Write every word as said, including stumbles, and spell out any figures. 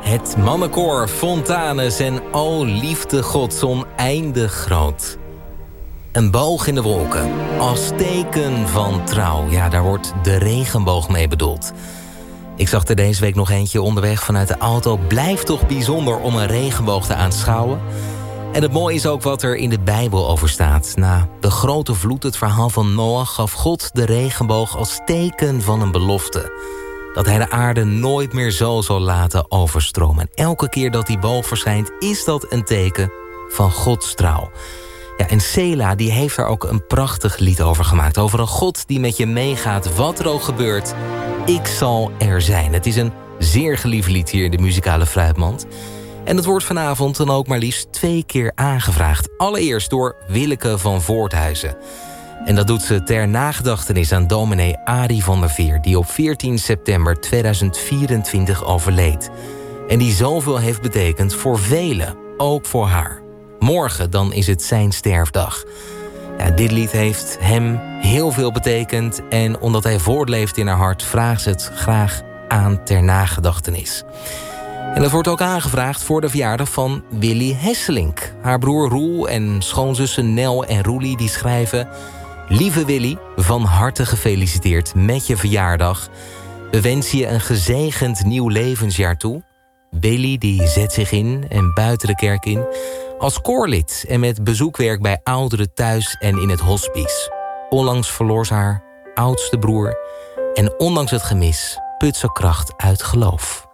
Het mannenkoor Fontanus en O liefde Gods oneindig groot. Een boog in de wolken, als teken van trouw. Ja, daar wordt de regenboog mee bedoeld. Ik zag er deze week nog eentje onderweg vanuit de auto. Blijft toch bijzonder om een regenboog te aanschouwen. En het mooie is ook wat er in de Bijbel over staat. Na de grote vloed, het verhaal van Noach, gaf God de regenboog als teken van een belofte. Dat hij de aarde nooit meer zo zal laten overstromen. En elke keer dat die boog verschijnt, is dat een teken van Gods trouw. Ja, en Sela die heeft er ook een prachtig lied over gemaakt. Over een God die met je meegaat, wat er ook gebeurt. Ik zal er zijn. Het is een zeer geliefd lied hier in de muzikale fruitmand. En het wordt vanavond dan ook maar liefst twee keer aangevraagd. Allereerst door Willeke van Voorthuizen. En dat doet ze ter nagedachtenis aan dominee Arie van der Veer, die op veertien september tweeduizend vierentwintig overleed. En die zoveel heeft betekend voor velen, ook voor haar. Morgen dan is het zijn sterfdag. Ja, dit lied heeft hem heel veel betekend. En omdat hij voortleeft in haar hart, vraagt ze het graag aan ter nagedachtenis. En dat wordt ook aangevraagd voor de verjaardag van Willy Hesselink. Haar broer Roel en schoonzussen Nel en Roelie die schrijven: Lieve Willy, van harte gefeliciteerd met je verjaardag. We wensen je een gezegend nieuw levensjaar toe. Willy die zet zich in en buiten de kerk in als koorlid en met bezoekwerk bij ouderen thuis en in het hospice. Onlangs verloor ze haar oudste broer en ondanks het gemis put ze kracht uit geloof.